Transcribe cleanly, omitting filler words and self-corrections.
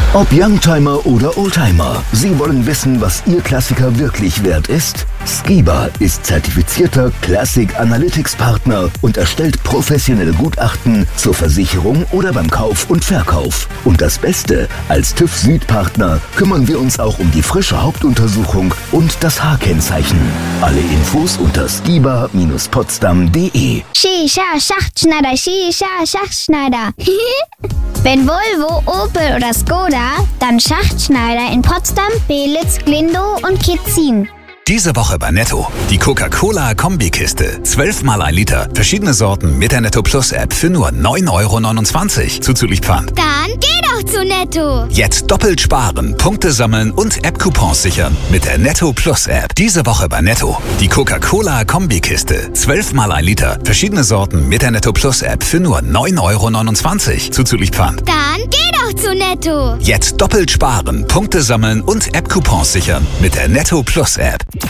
Ob Youngtimer oder Oldtimer, Sie wollen wissen, was Ihr Klassiker wirklich wert ist? Skiba ist zertifizierter Classic Analytics Partner und erstellt professionelle Gutachten zur Versicherung oder beim Kauf und Verkauf. Und das Beste, als TÜV Süd-Partner kümmern wir uns auch um die frische Hauptuntersuchung und das H-Kennzeichen. Alle Infos unter skiba-potsdam.de. Shisha, Schachtschneider, Shisha, Schachtschneider. Wenn Volvo, Opel oder Skoda, dann Schachtschneider in Potsdam, Belitz, Glindow und Kitzin. Diese Woche bei Netto. Die Coca-Cola Kombikiste. 12 mal 1 Liter. Verschiedene Sorten mit der Netto Plus App für nur 9,29 € zuzüglich Pfand. Dann geh doch zu Netto. Jetzt doppelt sparen, Punkte sammeln und App-Coupons sichern mit der Netto Plus App. Diese Woche bei Netto. Die Coca-Cola Kombikiste. 12 mal 1 Liter. Verschiedene Sorten mit der Netto Plus App für nur 9,29 € zuzüglich Pfand. Dann geh doch zu Netto. Jetzt doppelt sparen, Punkte sammeln und App-Coupons sichern mit der Netto Plus App.